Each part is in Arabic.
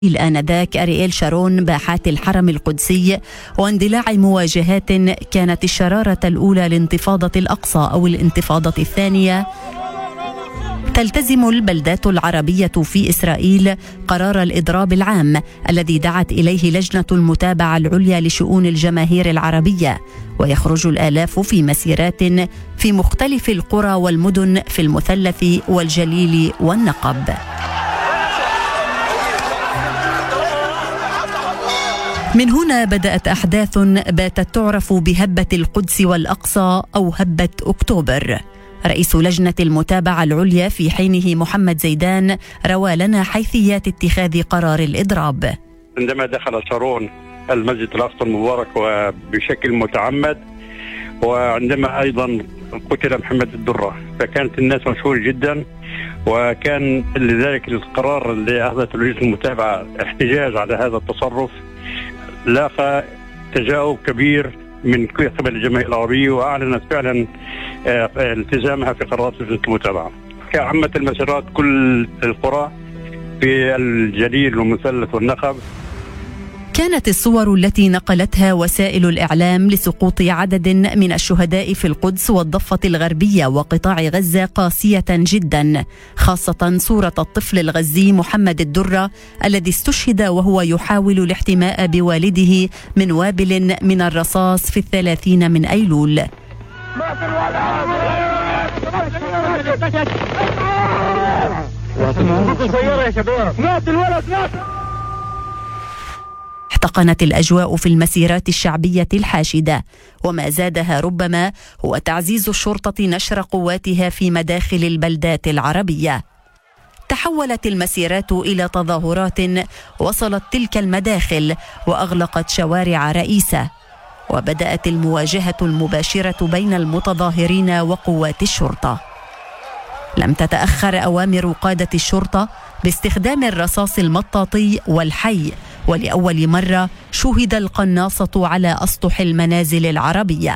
آنذاك أرييل شارون باحات الحرم القدسي واندلاع مواجهات كانت الشرارة الأولى لانتفاضة الأقصى أو الانتفاضة الثانية، تلتزم البلدات العربية في إسرائيل قرار الإضراب العام الذي دعت إليه لجنة المتابعة العليا لشؤون الجماهير العربية، ويخرج الآلاف في مسيرات في مختلف القرى والمدن في المثلث والجليل والنقب. من هنا بدأت أحداث باتت تعرف بهبة القدس والأقصى أو هبة أكتوبر. رئيس لجنة المتابعة العليا في حينه محمد زيدان روى لنا حيثيات اتخاذ قرار الإضراب. عندما دخل شارون المسجد الأقصى المبارك وبشكل متعمد، وعندما أيضا قتل محمد الدرة، فكانت الناس مشهورة جدا، وكان لذلك القرار اللي أخذته لجنة المتابعة احتجاج على هذا التصرف لاقى تجاوب كبير من قبل الجماهير العربية، وأعلنت فعلا التزامها في قرارات لجنة المتابعة. عمت المسيرات كل القرى في الجليل والمثلث والنقب. كانت الصور التي نقلتها وسائل الإعلام لسقوط عدد من الشهداء في القدس والضفة الغربية وقطاع غزة قاسية جدا، خاصة صورة الطفل الغزي محمد الدرة الذي استشهد وهو يحاول الاحتماء بوالده من وابل من الرصاص في 30 من أيلول. احتقنت الأجواء في المسيرات الشعبية الحاشدة، وما زادها ربما هو تعزيز الشرطة نشر قواتها في مداخل البلدات العربية. تحولت المسيرات إلى تظاهرات وصلت تلك المداخل وأغلقت شوارع رئيسة، وبدأت المواجهة المباشرة بين المتظاهرين وقوات الشرطة. لم تتأخر أوامر قادة الشرطة باستخدام الرصاص المطاطي والحي، ولأول مرة شُهد القناصة على أسطح المنازل العربية.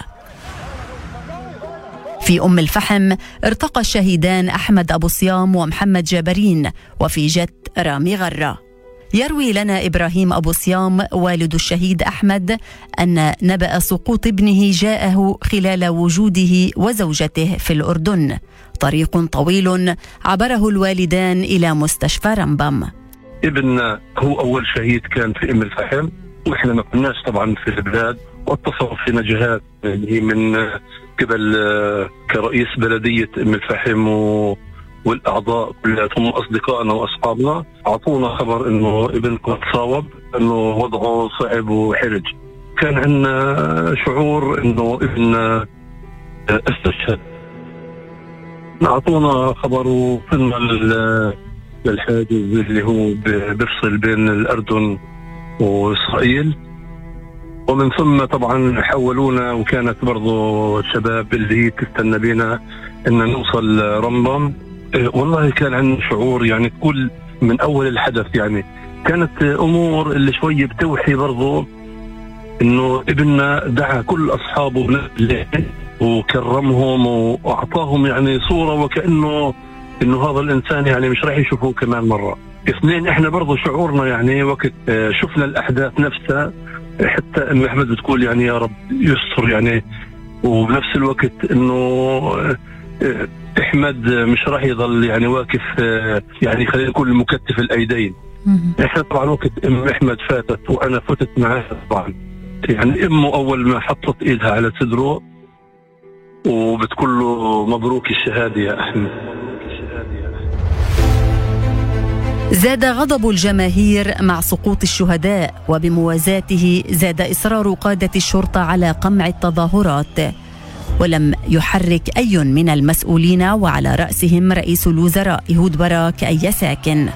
في أم الفحم ارتقى الشهيدان أحمد أبو صيام ومحمد جابرين، وفي جت رامي غرة. يروي لنا إبراهيم أبو صيام والد الشهيد أحمد أن نبأ سقوط ابنه جاءه خلال وجوده وزوجته في الأردن، طريق طويل عبره الوالدان إلى مستشفى رمبم. ابننا هو أول شهيد كان في أم الفحم، وإحنا ما كناش طبعا في البلاد، واتصلوا فينا جهات اللي من قبل كرئيس بلدية أم الفحم والأعضاء كلهم أصدقائنا وأصحابنا، أعطونا خبر إنه ابنكم تصاوب، إنه وضعه صعب وحرج. كان عندنا شعور إنه ابننا استشهد. أعطونا خبر وصلنا للحاجز اللي هو بيفصل بين الأردن وإسرائيل، ومن ثم طبعا حولونا، وكانت برضو الشباب اللي تستنى بينا إن نوصل رمضان. والله كان عندنا شعور يعني كل من أول الحدث، يعني كانت أمور اللي شوية بتوحي برضو إنه ابننا دعا كل أصحابه وكرمهم وأعطاهم يعني صورة وكأنه إنه هذا الإنسان يعني مش راح يشوفوه كمان مرة. اثنين، إحنا برضو شعورنا يعني وقت شفنا الأحداث نفسها، حتى أم أحمد بتقول يعني يا رب يستر يعني، وبنفس الوقت إنه أحمد مش راح يضل يعني واقف يعني خلينا نقول مكتف الأيدين. إحنا طبعا وقت أم أحمد فاتت وأنا فتت معها طبعا، يعني أمه أول ما حطت إيدها على صدره وبتقول له مبروك الشهادة يا أحمد. زاد غضب الجماهير مع سقوط الشهداء، وبموازاته زاد إصرار قادة الشرطة على قمع التظاهرات، ولم يحرك أي من المسؤولين وعلى رأسهم رئيس الوزراء إيهود باراك أي ساكن.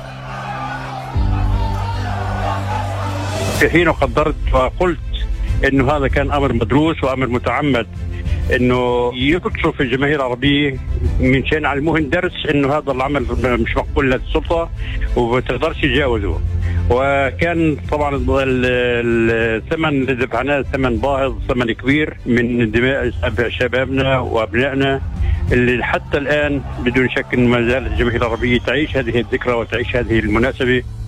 في حين قدرت وقلت إنه هذا كان أمر مدروس وأمر متعمد، انه يكشف الجماهير العربيه من شان يعلموهن درس انه هذا العمل مش مقبول للسلطه وما تقدرش تجاوزه. وكان طبعا الثمن اللي دفعناه ثمن باهظ، ثمن كبير من دماء شبابنا وابنائنا اللي حتى الان بدون شك ما زالت الجماهير العربيه تعيش هذه الذكرى وتعيش هذه المناسبه.